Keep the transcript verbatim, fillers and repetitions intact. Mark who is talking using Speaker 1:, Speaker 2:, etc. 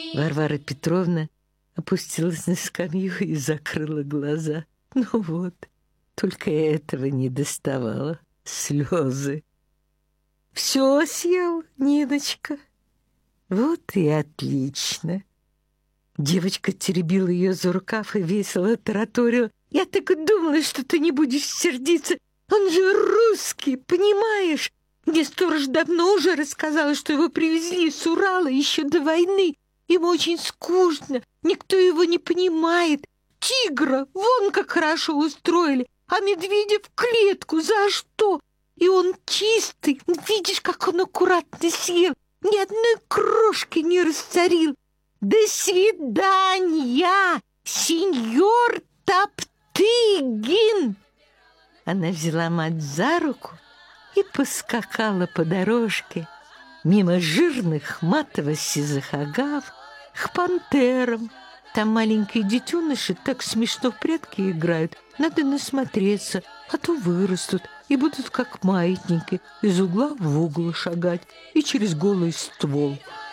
Speaker 1: Варвара Петровна опустилась на скамью и закрыла глаза. Ну вот, только этого не доставало. Слезы. Все съел, Ниночка. Вот и отлично. Девочка теребила ее за рукав и весело тараторила. Я так и думала, что ты не будешь сердиться. Он же русский, понимаешь? Мне сторож давно уже рассказала, что его привезли с Урала еще до войны. Ему очень скучно, никто его не понимает. Тигра вон как хорошо устроили, а медведя в клетку за что? И он чистый, видишь, как он аккуратно съел, ни одной крошки не растворил. До свидания, сеньор Топтыгин! Она взяла мать за руку и поскакала по дорожке мимо жирных матово-сизых агав к пантерам. Там маленькие детеныши так смешно в прятки играют. Надо насмотреться, а то вырастут и будут как маятники из угла в угол шагать и через голый ствол.